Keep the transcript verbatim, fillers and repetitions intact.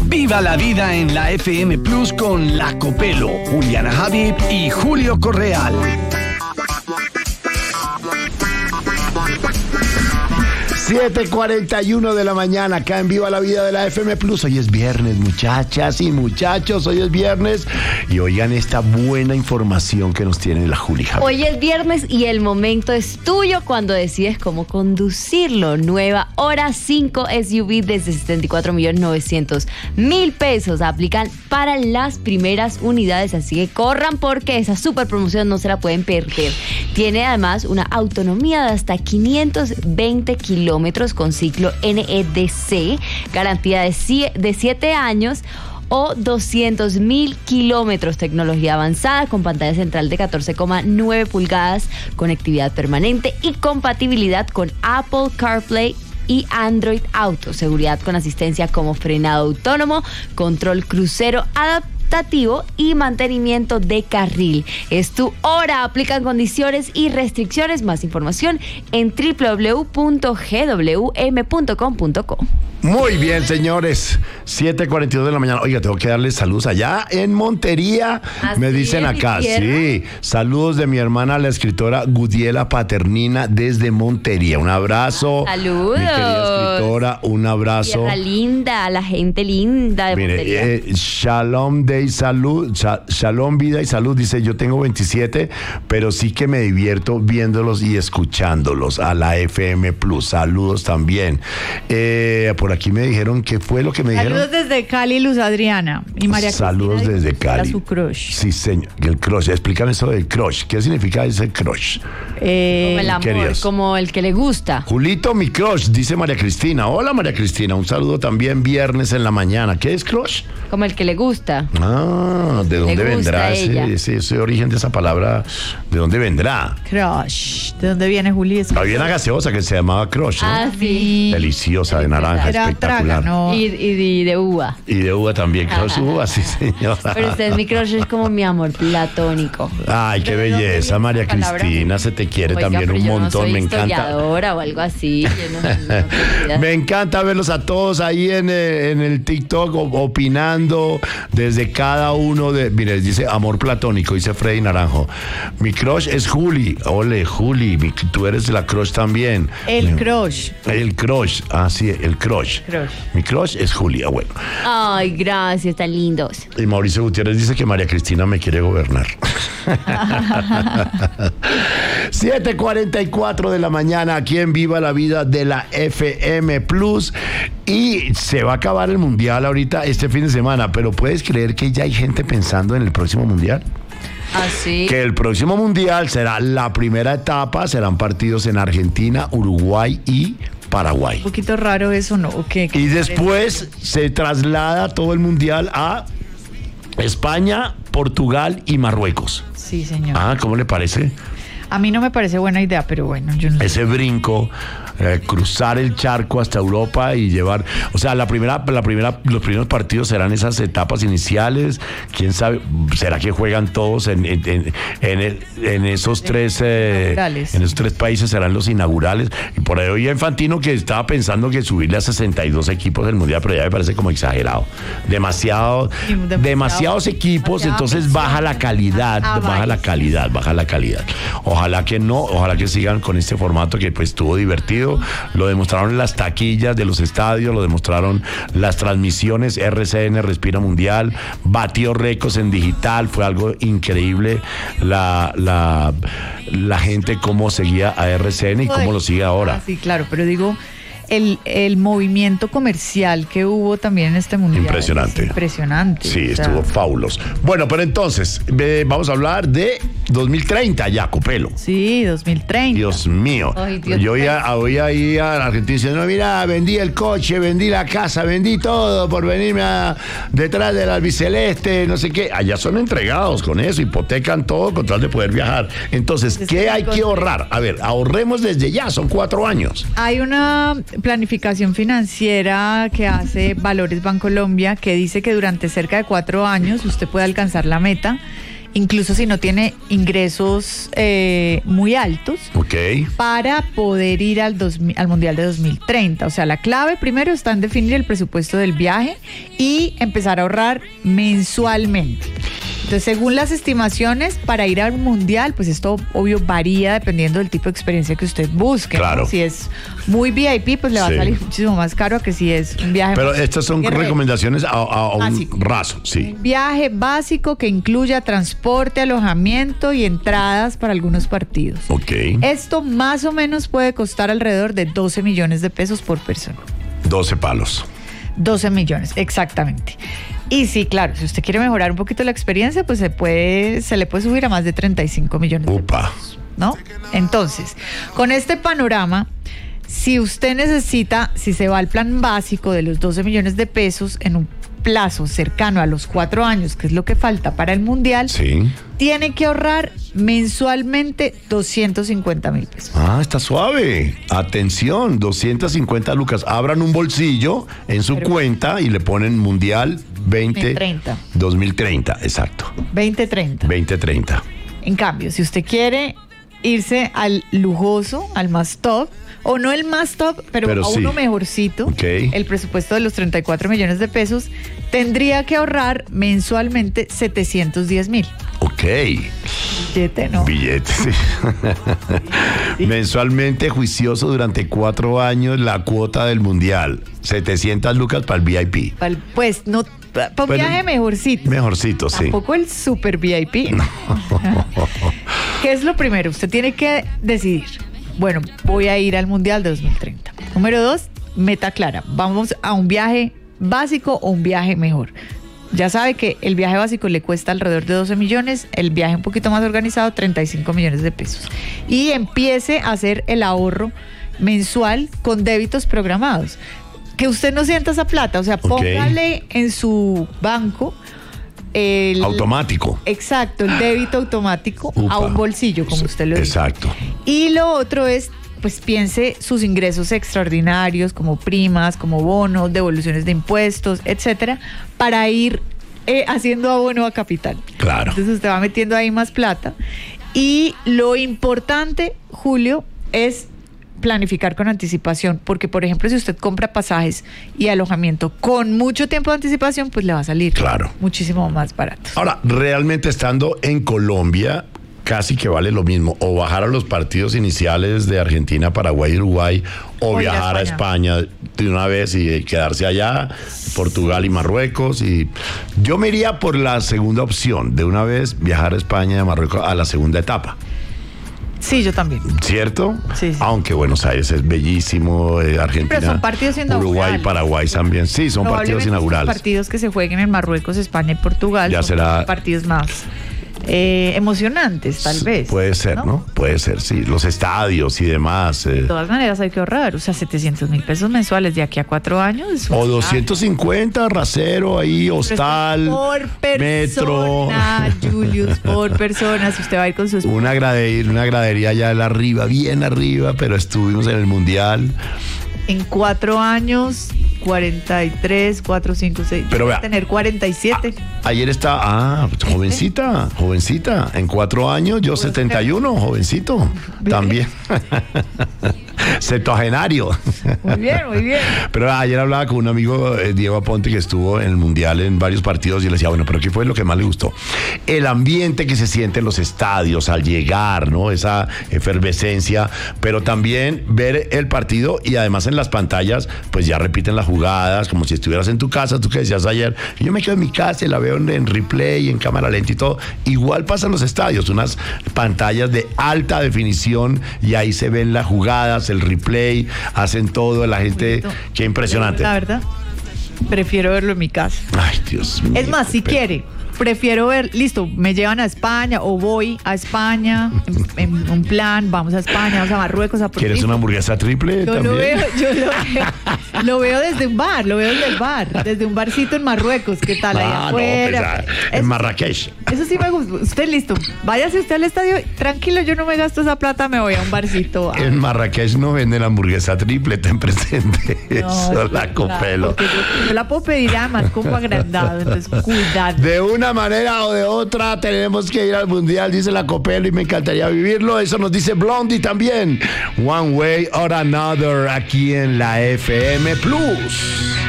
Viva la vida en la F M Plus con La Copelo, Juliana Habib y Julio Correal. siete cuarenta y uno de la mañana, acá en Viva la Vida de la F M Plus. Hoy es viernes, muchachas y muchachos, hoy es viernes. Y oigan esta buena información que nos tiene la Juli Javier. Hoy es viernes y el momento es tuyo cuando decides cómo conducirlo. Nueva Hora cinco S U V desde setenta y cuatro millones novecientos mil pesos. Aplican para las primeras unidades, así que corran porque esa super promoción no se la pueden perder. Tiene además una autonomía de hasta quinientos veinte kilómetros con ciclo N E D C, garantía de siete años o doscientos mil kilómetros, tecnología avanzada con pantalla central de catorce coma nueve pulgadas, conectividad permanente y compatibilidad con Apple CarPlay y Android Auto, seguridad con asistencia como frenado autónomo, control crucero adaptativo y mantenimiento de carril. Es tu hora, aplican condiciones y restricciones. Más información en doble u doble u doble u punto g w m punto com punto co. Muy bien, señores, siete cuarenta y dos de la mañana. Oiga, tengo que darles saludos allá en Montería. Me dicen acá, sí. Saludos de mi hermana, la escritora Gudiela Paternina, desde Montería. Un abrazo. Saludos. Mi querida escritora, un abrazo. Tierra linda, la gente linda de Mire, Montería. Eh, Shalom Day Salud, Shalom Vida y Salud, dice, yo tengo veintisiete, pero sí que me divierto viéndolos y escuchándolos a la F M Plus. Saludos también. Eh, por aquí me dijeron, ¿qué fue lo que me dijeron? Saludos desde Cali, Luz Adriana y María Saludos Cristina desde Cali. Su crush. Sí, señor. El crush. Explícame eso del crush. ¿Qué significa ese crush? Eh, como el amor, querías? Como el que le gusta. Julito, mi crush, dice María Cristina. Hola, María Cristina. Un saludo también viernes en la mañana. ¿Qué es crush? Como el que le gusta. Ah, ¿de dónde vendrá ese, ese, ese origen de esa palabra? ¿De dónde vendrá? Crush. ¿De dónde viene Juli? Había una gaseosa que se llamaba crush, ¿no? Ah, sí. Deliciosa, de naranja, Era espectacular. traga, ¿no? Y, y, y de uva. Y de uva también, crush uva, sí, señora. Pero usted, mi crush es como mi amor platónico. Ay, qué belleza, María Cristina, se te quiere Oiga, también un yo no montón, soy me encanta. historiadora o algo así. Yo no, no Me encanta verlos a todos ahí en, en el TikTok opinando desde cada uno de... Mire, dice amor platónico, dice Freddy Naranjo. Mi crush es Juli. Ole, Juli, mi, tú eres la crush también. El crush. El crush, ah, sí, el crush. Crush. Mi crush es Julia, bueno. Ay, gracias, tan lindos. Y Mauricio Gutiérrez dice que María Cristina me quiere gobernar. siete cuarenta y cuatro de la mañana, aquí en Viva la Vida de la F M Plus. Y se va a acabar el Mundial ahorita este fin de semana, pero ¿puedes creer que ya hay gente pensando en el próximo Mundial? Así. Que el próximo Mundial será la primera etapa, serán partidos en Argentina, Uruguay y Paraguay. Un poquito raro eso, ¿no? ¿Qué, qué y después se traslada todo el Mundial a España, Portugal y Marruecos. Sí, señor. Ah, ¿cómo le parece? A mí no me parece buena idea, pero bueno, yo no sé. Ese brinco, eh, cruzar el charco hasta Europa y llevar, o sea, la primera, la primera, los primeros partidos serán esas etapas iniciales. Quién sabe, será que juegan todos en, en, en, en, el, en esos tres, eh, en esos tres países serán los inaugurales. Y por ahí oía Infantino que estaba pensando que subirle a sesenta y dos equipos del Mundial, pero ya me parece como exagerado. Demasiado, sí, demasiado demasiados equipos, demasiado entonces presión. baja la calidad, ah, baja la calidad, baja la calidad. Ojalá que no, ojalá que sigan con este formato que pues estuvo divertido. Lo demostraron las taquillas de los estadios, lo demostraron las transmisiones. R C N Respira Mundial, batió récords en digital, fue algo increíble la, la, la gente cómo seguía a R C N y cómo lo sigue ahora. Ah, sí, claro, pero digo... El, el movimiento comercial que hubo también en este mundial. Impresionante. Impresionante. Sí, o sea, estuvo fabuloso. Bueno, pero entonces, eh, vamos a hablar de dos mil treinta ya, Copelo. Sí, dos mil treinta. Dios mío. Ay, Dios Yo oía, oía ahí a Argentina diciendo, mira, vendí el coche, vendí la casa, vendí todo por venirme a, detrás del albiceleste, no sé qué. Allá son entregados con eso, hipotecan todo con tal de poder viajar. Entonces, ¿qué sí, hay que ahorrar? A ver, ahorremos desde ya, son cuatro años. Hay una planificación financiera que hace Valores Bancolombia que dice que durante cerca de cuatro años usted puede alcanzar la meta incluso si no tiene ingresos eh, muy altos, Ok. para poder ir al, dos, al Mundial de dos mil treinta. O sea, la clave primero está en definir el presupuesto del viaje y empezar a ahorrar mensualmente. Entonces, según las estimaciones, para ir al Mundial, pues esto obvio varía dependiendo del tipo de experiencia que usted busque, ¿no? Claro. Si es muy V I P, pues le va Sí. a salir muchísimo más caro a que si es un viaje. Pero estas son guerrero. recomendaciones a, a- a un Básico. raso, sí. Un viaje básico que incluya transporte, alojamiento y entradas para algunos partidos. Ok. Esto más o menos puede costar alrededor de doce millones de pesos por persona. doce palos. doce millones, exactamente. Y sí, claro, si usted quiere mejorar un poquito la experiencia, pues se puede, se le puede subir a más de treinta y cinco millones de Upa. pesos, ¿no? Entonces, con este panorama, si usted necesita, si se va al plan básico de los doce millones de pesos en un plazo cercano a los cuatro años, que es lo que falta para el Mundial, Sí. tiene que ahorrar mensualmente doscientos cincuenta mil pesos. Ah, está suave. Atención, doscientas cincuenta lucas. Abran un bolsillo en su Pero- cuenta y le ponen Mundial veinte dos mil treinta. dos mil treinta, exacto. veinte treinta. veinte treinta. En cambio, si usted quiere irse al lujoso, al más top, o no el más top, pero, Pero a sí. uno mejorcito, Ok. el presupuesto de los treinta y cuatro millones de pesos, tendría que ahorrar mensualmente setecientos diez mil. Ok. Billete, ¿no? Billetes. Sí. Mensualmente juicioso durante cuatro años la cuota del Mundial. setecientas lucas para el V I P. Pal- Pues no, para un Pero- viaje mejorcito. Mejorcito, sí. Tampoco el super V I P. ¿Qué es lo primero? Usted tiene que decidir. Bueno, voy a ir al Mundial de dos mil treinta. Número dos, meta clara. Vamos a un viaje básico o un viaje mejor. Ya sabe que el viaje básico le cuesta alrededor de doce millones, el viaje un poquito más organizado, treinta y cinco millones de pesos. Y empiece a hacer el ahorro mensual con débitos programados. Que usted no sienta esa plata, o sea, Ok. póngale en su banco el... Automático. Exacto, el débito automático Upa. a un bolsillo, como usted lo dice. Exacto. Y lo otro es, pues piense sus ingresos extraordinarios, como primas, como bonos, devoluciones de impuestos, etcétera, para ir eh, haciendo abono a capital. Claro. Entonces usted va metiendo ahí más plata. Y lo importante, Julio, es planificar con anticipación, porque por ejemplo si usted compra pasajes y alojamiento con mucho tiempo de anticipación, pues le va a salir Claro. muchísimo más barato. Ahora, realmente estando en Colombia, casi que vale lo mismo. O bajar a los partidos iniciales de Argentina, Paraguay, Uruguay, o, O ir a viajar a España de una vez y quedarse allá, Portugal y Marruecos. Y yo me iría por la segunda opción, de una vez viajar a España y a Marruecos a la segunda etapa. Sí, yo también. ¿Cierto? Sí, sí. Aunque Buenos Aires es bellísimo, eh, Argentina, Pero son partidos Uruguay, inaugurales. Paraguay también. Sí, son partidos Probablemente inaugurales. Los partidos que se jueguen en Marruecos, España y Portugal Ya son será- partidos más eh, emocionantes, tal vez. Puede ser, ¿no? Puede ser, sí. Los estadios y demás. eh. De todas maneras hay que ahorrar, o sea, setecientos mil pesos mensuales de aquí a cuatro años. es un O viaje. doscientos cincuenta, rasero ahí, hostal, Por metro. persona, Julius, por persona, si usted va a ir con su esposa. Una gradería, una gradería allá arriba, bien arriba, pero estuvimos en el Mundial. En cuatro años, cuarenta y tres, cuatro, cinco, seis. Pero vea. tener cuarenta y siete. Ayer está, ah, pues, jovencita, jovencita. En cuatro años, yo setenta y uno, jovencito. También. Septuagenario. Muy bien, muy bien. Pero ayer hablaba con un amigo, eh, Diego Aponte, que estuvo en el Mundial en varios partidos y le decía, bueno, pero ¿qué fue lo que más le gustó? El ambiente que se siente en los estadios al llegar, ¿no? Esa efervescencia, pero también ver el partido y además en las pantallas, pues ya repiten las jugadas, como si estuvieras en tu casa, tú que decías ayer, yo me quedo en mi casa y la veo en, en replay, en cámara lenta y todo. Igual pasa en los estadios, unas pantallas de alta definición y ahí se ven las jugadas, el replay, hacen todo, la gente, Bonito. qué impresionante. La verdad, prefiero verlo en mi casa. Ay, Dios mío. Es más, si pero- quiere, prefiero ver, listo, me llevan a España o voy a España en, en un plan, vamos a España, vamos a Marruecos, a Puerto ¿Quieres Rico. una hamburguesa triple Yo también? lo veo, yo lo veo, lo veo desde un bar, lo veo desde el bar, desde un barcito en Marruecos, ¿qué tal? Ahí Ah, no, afuera. pues, ah, en Eso- Marrakech. Eso sí me gusta. Usted listo. Váyase usted al estadio. Tranquilo, yo no me gasto esa plata, me voy a un barcito. a- En Marrakech no venden hamburguesa triple, ten presente No, eso, es la verdad, copelo. porque Yo, yo la puedo pedir además como agrandado, entonces cuidado. De una una manera o de otra tenemos que ir al mundial, dice la Copelo, y me encantaría vivirlo. Eso nos dice Blondie también. One way or another aquí en la F M Plus.